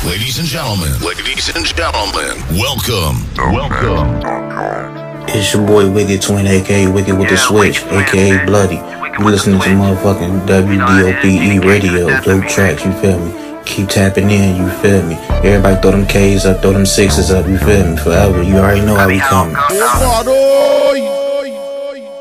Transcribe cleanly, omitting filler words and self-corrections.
Ladies and gentlemen, welcome. It's your boy Wicked Twin, aka Wicked with the Switch, aka Bloody. You listening to motherfucking WDOPE radio, dope tracks, you feel me? Keep tapping in, you feel me? Everybody throw them K's up, throw them sixes up, you feel me? Forever, you already know how we coming.